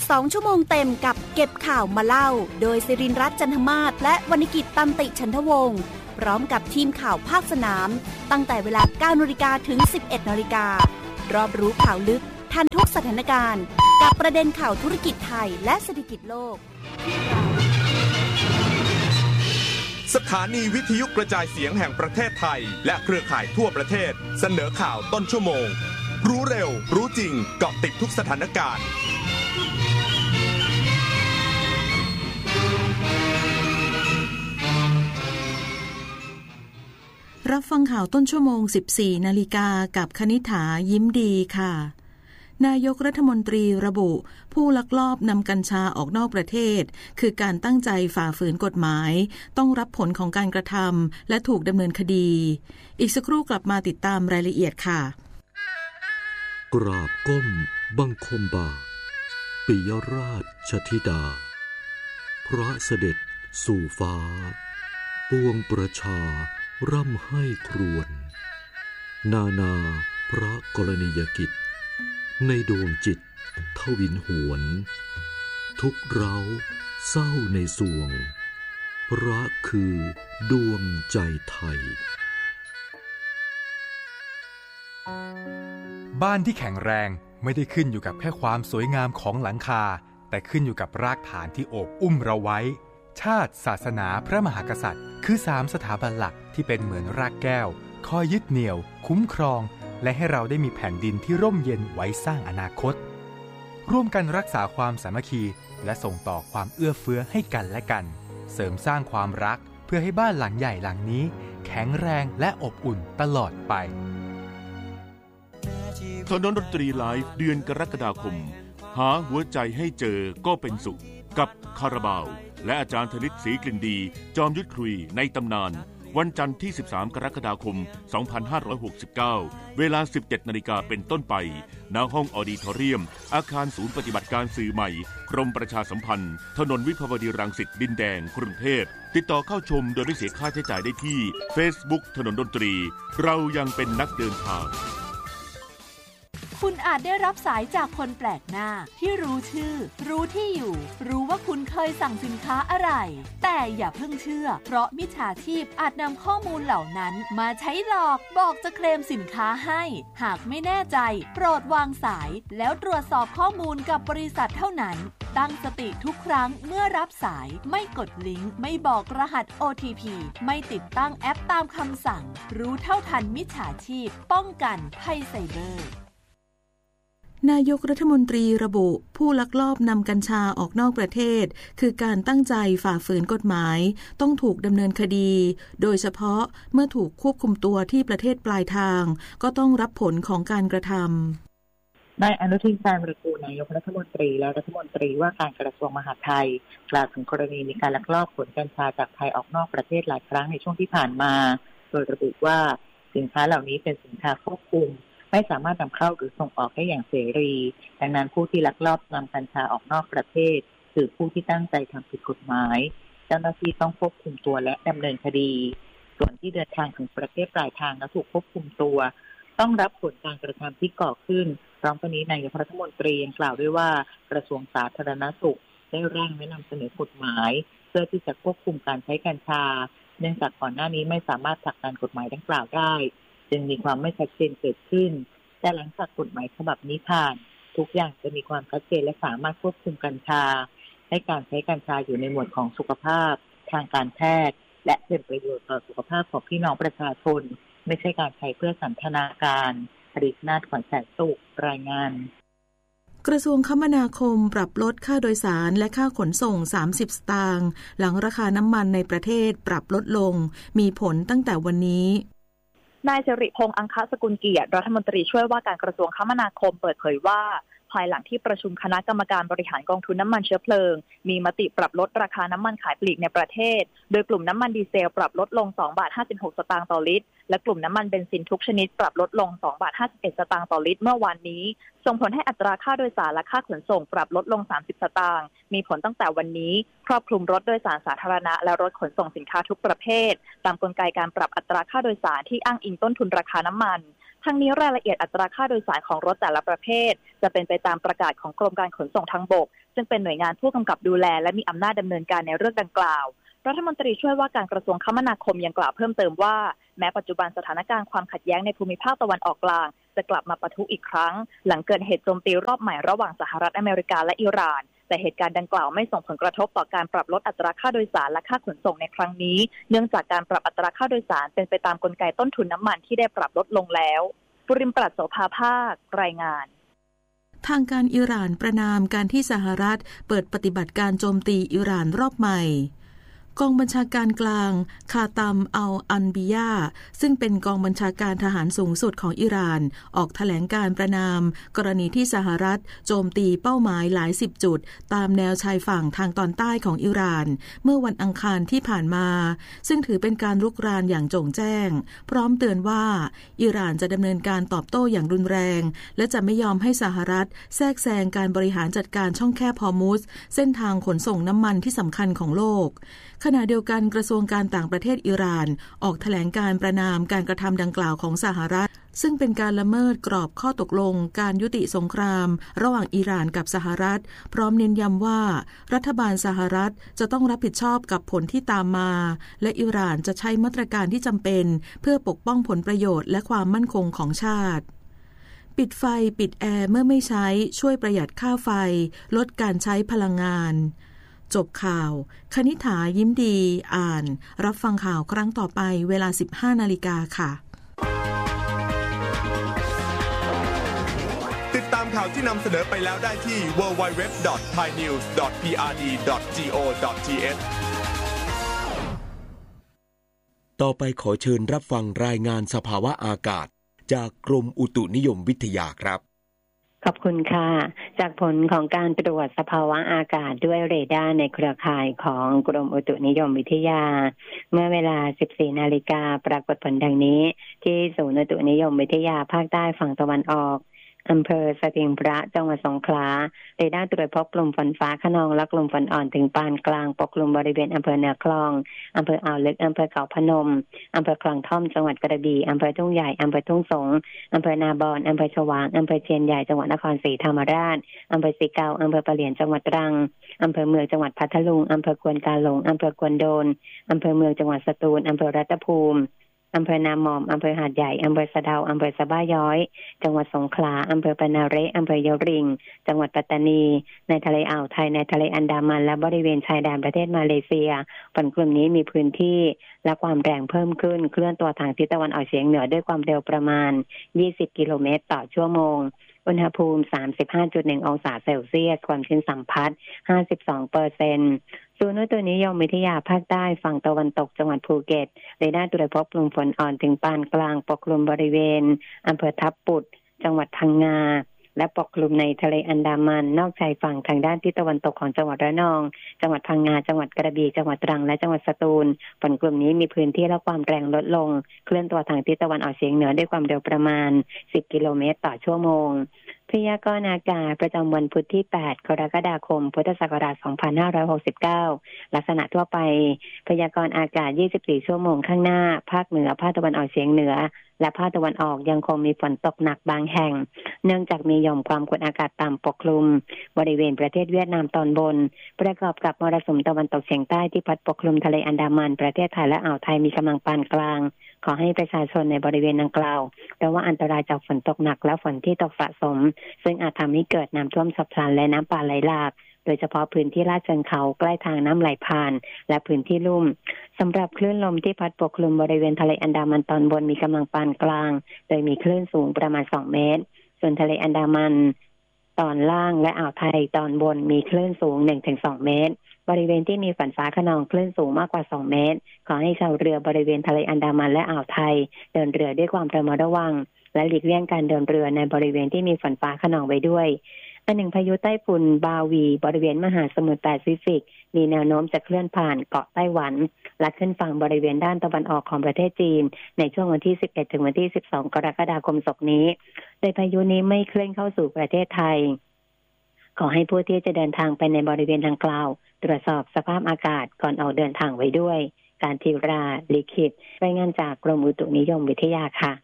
2 ชั่วโมงเต็มกับเก็บข่าวมาเล่าโดยศิรินทร์รัตน์จันทมาศและวรรณกิจตันติฉันทวงศ์พร้อมกับทีมข่าวภาคสนามตั้งแต่เวลา 9 นาฬิกาถึง 11 นาฬิการอบรู้ข่าวลึกทันทุกสถานการณ์กับประเด็นข่าวธุรกิจไทยและเศรษฐกิจโลกสถานีวิทยุกระจายเสียงแห่งประเทศไทยและเครือข่ายทั่วประเทศเสนอข่าวต้นชั่วโมงรู้เร็วรู้จริงเกาะติดทุกสถานการณ์รับฟังข่าวต้นชั่วโมง 14 นาฬิกากับคณิษฐายิ้มดีค่ะนายกรัฐมนตรีระบุผู้ลักลอบนำกัญชาออกนอกประเทศคือการตั้งใจฝ่าฝืนกฎหมายต้องรับผลของการกระทำและถูกดำเนินคดีอีกสักครู่กลับมาติดตามรายละเอียดค่ะกราบก้มบังคมบาทปิยราชธิดาพระเสด็จสู่ฟ้าปวงประชาร่ำให้ครวญนาพระกรณียกิจในดวงจิตทวินหวนทุกเร้าเศร้าในสวงพระคือดวงใจไทยบ้านที่แข็งแรงไม่ได้ขึ้นอยู่กับแค่ความสวยงามของหลังคาแต่ขึ้นอยู่กับรากฐานที่โอบอุ้มเราไว้ชาติศาสนาพระมหากษัตริย์คือ3สถาบันหลักที่เป็นเหมือนรากแก้วคอยยึดเหนี่ยวคุ้มครองและให้เราได้มีแผ่นดินที่ร่มเย็นไว้สร้างอนาคตร่วมกันรักษาความสามัคคีและส่งต่อความเอื้อเฟื้อให้กันและกันเสริมสร้างความรักเพื่อให้บ้านหลังใหญ่หลังนี้แข็งแรงและอบอุ่นตลอดไปถนนดนตรีไลฟ์เดือนกรกฎาคมหาหัวใจให้เจอก็เป็นสุขกับคาราบาวและอาจารย์ธนิตศรีกลิ่นดีจอมยุทธคุยในตำนานวันจันทร์ที่13 กรกฎาคม 2569 เวลา 17 นาฬิกาเป็นต้นไปณห้องออดิทอเรียมอาคารศูนย์ปฏิบัติการสื่อใหม่กรมประชาสัมพันธ์ถนนวิภาวดีรังสิตดินแดงกรุงเทพติดต่อเข้าชมโดยไม่เสียค่าใช้จ่ายได้ที่ Facebook ถนนดนตรีเรายังเป็นนักเดินทางคุณอาจได้รับสายจากคนแปลกหน้าที่รู้ชื่อรู้ที่อยู่รู้ว่าคุณเคยสั่งสินค้าอะไรแต่อย่าเพิ่งเชื่อเพราะมิจฉาชีพอาจนำข้อมูลเหล่านั้นมาใช้หลอกบอกจะเคลมสินค้าให้หากไม่แน่ใจโปรดวางสายแล้วตรวจสอบข้อมูลกับบริษัทเท่านั้นตั้งสติทุกครั้งเมื่อรับสายไม่กดลิงก์ไม่บอกรหัส OTP ไม่ติดตั้งแอปตามคำสั่งรู้เท่าทันมิจฉาชีพป้องกันภัยไซเบอร์นายกรัฐมนตรีระบุผู้ลักลอบนำกัญชาออกนอกประเทศคือการตั้งใจฝ่าฝืนกฎหมายต้องถูกดำเนินคดีโดยเฉพาะเมื่อถูกควบคุมตัวที่ประเทศปลายทางก็ต้องรับผลของการกระทำนายอนุทินชาญวิรากูลนายกรัฐมนตรีและรัฐมนตรีว่าการกระทรวงมหาดไทยกล่าวถึงกรณีมีการลักลอบขนกัญชาจากไทยออกนอกประเทศหลายครั้งในช่วงที่ผ่านมาโดยระบุว่าสินค้าเหล่านี้เป็นสินค้าควบคุมไม่สามารถนำเข้าหรือส่งออกได้อย่างเสรีดังนั้นผู้ที่ลักลอบนำกัญชาออกนอกประเทศคือผู้ที่ตั้งใจทำผิดกฎหมายเจ้าหน้าที่ต้องควบคุมตัวและดำเนินคดีส่วนที่เดินทางถึงประเทศปลายทางและถูกควบคุมตัวต้องรับผลการกระทำที่ก่อขึ้นพร้อมกันนี้นายกรัฐมนตรียังกล่าวด้วยว่ากระทรวงสาธารณสุขได้ร่างและนำเสนอกฎหมายเพื่อที่จะควบคุมการใช้กัญชาเนื่องจากก่อนหน้านี้ไม่สามารถผลักดันกฎหมายดังกล่าวได้จึงมีความไม่ชัดเจนเกิดขึ้นแต่หลังจากกฎหมายฉบับนี้ผ่านทุกอย่างจะมีความชัดเจนและสามารถควบคุมกัญชาให้การใช้กัญชาอยู่ในหมวดของสุขภาพทางการแพทย์และเป็นประโยชน์ต่อสุขภาพของพี่น้องประชาชนไม่ใช่การใช้เพื่อสันทนาการผลิตนาฏขวัญแสนสุขรายงานกระทรวงคมนาคมปรับลดค่าโดยสารและค่าขนส่ง30 สตางค์หลังราคาน้ำมันในประเทศปรับลดลงมีผลตั้งแต่วันนี้นายสิริพงษ์อังคสกุลเกียรติรัฐมนตรีช่วยว่าการกระทรวงคมนาคมเปิดเผยว่าภายหลังที่ประชุมคณะกรรมการบริหารกองทุนน้ำมันเชื้อเพลิงมีมติปรับลดราคาน้ำมันขายปลีกในประเทศโดยกลุ่มน้ำมันดีเซลปรับลดลง2.56 สตางค์ต่อลิตรและกลุ่มน้ำมันเบนซินทุกชนิดปรับลดลง2.51 สตางค์ต่อลิตรเมื่อวานนี้ส่งผลให้อัตราค่าโดยสารและค่าขนส่งปรับลดลง30 สตางค์มีผลตั้งแต่วันนี้ครอบคลุมรถโดยสารสาธารณะและรถขนส่งสินค้าทุกประเภทตามกลไกการปรับอัตราค่าโดยสารที่อ้างอิงต้นทุนราคาน้ำมันทั้งนี้รายละเอียดอัตราค่าโดยสารของรถแต่ละประเภทจะเป็นไปตามประกาศของกรมการขนส่งทางบกซึ่งเป็นหน่วยงานผู้กำกับดูแลและมีอำนาจดำเนินการในเรื่องดังกล่าวรัฐมนตรีช่วยว่าการกระทรวงคมนาคมยังกล่าวเพิ่มเติมว่าแม้ปัจจุบันสถานการณ์ความขัดแย้งในภูมิภาคตะวันออกกลางจะกลับมาปะทุอีกครั้งหลังเกิดเหตุโจมตีรอบใหม่ระหว่างสหรัฐอเมริกาและอิหร่านแต่เหตุการณ์ดังกล่าวไม่ส่งผลกระทบต่อการปรับลดอัตราค่าโดยสารและค่าขนส่งในครั้งนี้เนื่องจากการปรับอัตราค่าโดยสารเป็นไปตามกลไกต้นทุนน้ำมันที่ได้ปรับลดลงแล้วปุริมปรัชโสภาภาครายงานทางการอิหร่านประนามการที่สหรัฐเปิดปฏิบัติการโจมตีอิหร่านรอบใหม่กองบัญชาการกลางคาตัมอัลอันบิยาซึ่งเป็นกองบัญชาการทหารสูงสุดของอิหร่านออกแถลงการประนามกรณีที่สหรัฐโจมตีเป้าหมายหลายสิบจุดตามแนวชายฝั่งทางตอนใต้ของอิหร่านเมื่อวันอังคารที่ผ่านมาซึ่งถือเป็นการรุกรานอย่างโจ่งแจ้งพร้อมเตือนว่าอิหร่านจะดำเนินการตอบโต้อย่างรุนแรงและจะไม่ยอมให้สหรัฐแทรกแซงการบริหารจัดการช่องแคบฮอร์มุซเส้นทางขนส่งน้ำมันที่สำคัญของโลกขณะเดียวกันกระทรวงการต่างประเทศอิหร่านออกแถลงการประนามการกระทำดังกล่าวของสหรัฐซึ่งเป็นการละเมิดกรอบข้อตกลงการยุติสงครามระหว่างอิหร่านกับสหรัฐพร้อมเน้นย้ำว่ารัฐบาลสหรัฐจะต้องรับผิดชอบกับผลที่ตามมาและอิหร่านจะใช้มาตรการที่จำเป็นเพื่อปกป้องผลประโยชน์และความมั่นคงของชาติปิดไฟปิดแอร์เมื่อไม่ใช้ช่วยประหยัดค่าไฟลดการใช้พลังงานจบข่าวคณิษฐายิ้มดีอ่านรับฟังข่าวครั้งต่อไปเวลา 15 นาฬิกาค่ะติดตามข่าวที่นำเสนอไปแล้วได้ที่ www.thainews.prd.go.th ต่อไปขอเชิญรับฟังรายงานสภาวะอากาศจากกรมอุตุนิยมวิทยาครับขอบคุณค่ะจากผลของการตรวจสภาวะอากาศด้วยเรดาร์ในเครือข่ายของกรมอุตุนิยมวิทยาเมื่อเวลา 14 นาฬิกาปรากฏผลดังนี้ที่ศูนย์อุตุนิยมวิทยาภาคใต้ฝั่งตะวันออกอำเภอสถิงพระจังหวัดสงขลาเรดาร์ตรวจพบกลุ่มฝนฟ้าคะนองและกลุ่มฝนอ่อนถึงปานกลางปกคลุมบริเวณอำเภอเหนือคลองอำเภออ่าวลึกอำเภอเขาพนมอำเภอคลองท่อมจังหวัดกระบี่อำเภอทุ่งใหญ่อำเภอทุ่งสงอำเภอนาบอนอำเภอฉวางอำเภอเชียนใหญ่จังหวัดนครศรีธรรมราชอำเภอสิเกาอำเภอปะเหลียนจังหวัดตรังอำเภอเมืองจังหวัดพัทลุงอำเภอควนกาหลงอำเภอควนโดนอำเภอเมืองจังหวัดสตูลอำเภอรัตภูมิอำเภอนาหม่อมอำเภอหาดใหญ่อำเภอสะเดาอำเภอสะบ้าย้อยจังหวัดสงขลาอำเภอปะนาเรอำเภอยะริงจังหวัดปัตตานีในทะเลอ่าวไทยในทะเลอันดามันและบริเวณชายแดนประเทศมาเลเซียฝนกลุ่มนี้มีพื้นที่และความแรงเพิ่มขึ้นเคลื่อนตัวทางทิศตะวันออกเฉียงเหนือด้วยความเร็วประมาณ20กิโลเมตรต่อชั่วโมงอุณหภูมิ 35.1 องศาเซลเซียสความชื้นสัมพัทธ์ 52%ศูนย์อุตุนิยมวิทยาภาคใต้ฝั่งตะวันตกจังหวัดภูเก็ตเรดาร์ตรวจพบกลุ่มฝนอ่อนถึงปานกลางปกคลุมบริเวณอำเภอทับปุดจังหวัดพังงาและปกคลุมในทะเลอันดามันนอกชายฝั่งทางด้านทิศตะวันตกของจังหวัดระนองจังหวัดพังงาจังหวัดกระบี่จังหวัดตรังและจังหวัดสตูลฝนกลุ่มนี้มีพื้นที่และความแรงลดลงเคลื่อนตัวทางทิศตะวันออกเฉียงเหนือด้วยความเร็วประมาณ10กิโลเมตรต่อชั่วโมงพยากรณ์อากาศประจำวันพุธที่8กรกฎาคมพุทธศักราช2569ลักษณะทั่วไปพยากรณ์อากาศ24ชั่วโมงข้างหน้าภาคเหนือภาคตะวันออกเฉียงเหนือและภาคตะวันออกยังคงมีฝนตกหนักบางแห่งเนื่องจากมีหย่อมความกดอากาศต่ำปกคลุมบริเวณประเทศเวียดนามตอนบนประกอบกับมรสุมตะวันตกเฉียงใต้ที่พัดปกคลุมทะเลอันดามันประเทศไทยและอ่าวไทยมีกำลังปานกลางขอให้ประชาชนในบริเวณดังกล่าวระวังอันตรายจากฝนตกหนักและฝนที่ตกสะสมซึ่งอาจทำให้เกิดน้ำท่วมฉับพลันและน้ำป่าไหลหลากโดยเฉพาะพื้นที่ลาดเชิงเขาใกล้ทางน้ำไหลผ่านและพื้นที่ลุ่มสำหรับคลื่นลมที่พัดปกคลุมบริเวณทะเลอันดามันตอนบนมีกำลังปานกลางโดยมีคลื่นสูงประมาณ2เมตรส่วนทะเลอันดามันตอนล่างและอ่าวไทยตอนบนมีคลื่นสูง 1-2 เมตรบริเวณที่มีฝนฟ้าคะนองคลื่นสูงมากกว่า2เมตรขอให้ชาวเรือบริเวณทะเลอันดามันและอ่าวไทยเดินเรือด้วยความระมัดระวังและหลีกเลี่ยงการเดินเรือในบริเวณที่มีฝนฟ้าคะนองไว้ด้วยอันหนึ่งพายุไต้ฝุ่นบาวีบริเวณมหาสมุทรแปซิฟิกมีแนวโน้มจะเคลื่อนผ่านเกาะไต้หวันและขึ้นฝั่งบริเวณด้านตะวันออกของประเทศจีนในช่วงวันที่11ถึงวันที่12กรกฎาคมศกนี้โดยพายุนี้ไม่เคลื่อนเข้าสู่ประเทศไทยขอให้ผู้ที่จะเดินทางไปในบริเวณดังกล่าวตรวจสอบสภาพอากาศก่อนออกเดินทางไว้ด้วยการธีราลิขิตรายงานจากกรมอุตุนิยมวิทยาค่ะ